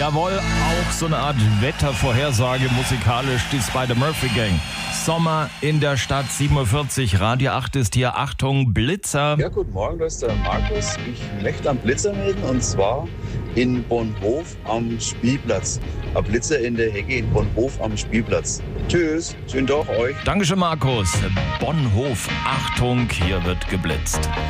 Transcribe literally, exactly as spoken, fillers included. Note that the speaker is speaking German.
Jawohl, auch so eine Art Wettervorhersage musikalisch, die Spider-Murphy Gang. Sommer in der Stadt, sieben Uhr vierzig, Radio acht ist hier. Achtung, Blitzer. Ja, guten Morgen, das ist der Markus. Ich möchte am Blitzer melden und zwar in Bonhof am Spielplatz. Ein Blitzer in der Hecke in Bonhof am Spielplatz. Tschüss, schönen Tag euch. Dankeschön, Markus. Bonhof, Achtung, hier wird geblitzt.